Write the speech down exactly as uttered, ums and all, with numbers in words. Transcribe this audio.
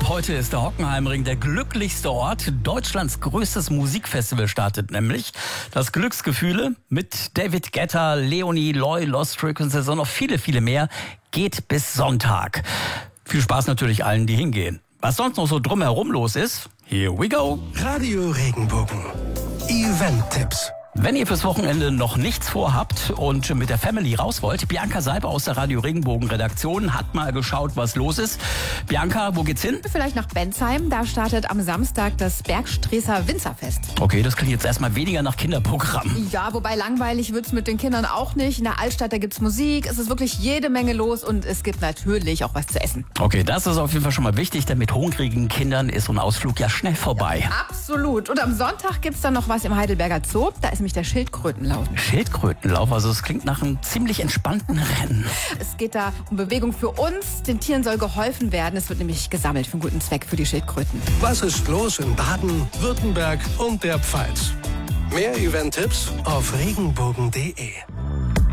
Ab heute ist der Hockenheimring der glücklichste Ort. Deutschlands größtes Musikfestival startet nämlich. Das Glücksgefühle mit David Guetta, Leonie, Loy, Lost Frequencies und noch viele, viele mehr geht bis Sonntag. Viel Spaß natürlich allen, die hingehen. Was sonst noch so drumherum los ist, here we go. Radio Regenbogen. Event-Tipps. Wenn ihr fürs Wochenende noch nichts vorhabt und mit der Family raus wollt, Bianca Seiber aus der Radio Regenbogen Redaktion hat mal geschaut, was los ist. Bianca, wo geht's hin? Vielleicht nach Bensheim. Da startet am Samstag das Bergstreßer Winzerfest. Okay, das klingt jetzt erstmal weniger nach Kinderprogramm. Ja, wobei langweilig wird's mit den Kindern auch nicht. In der Altstadt, da gibt's Musik, es ist wirklich jede Menge los und es gibt natürlich auch was zu essen. Okay, das ist auf jeden Fall schon mal wichtig, denn mit hungrigen Kindern ist so ein Ausflug ja schnell vorbei. Ja, absolut. Und am Sonntag gibt's dann noch was im Heidelberger Zoo. Da ist nämlich der Schildkrötenlauf. Schildkrötenlauf, also es klingt nach einem ziemlich entspannten Rennen. Es geht da um Bewegung für uns. Den Tieren soll geholfen werden. Es wird nämlich gesammelt für einen guten Zweck für die Schildkröten. Was ist los in Baden, Württemberg und der Pfalz? Mehr Event-Tipps auf regenbogen punkt de.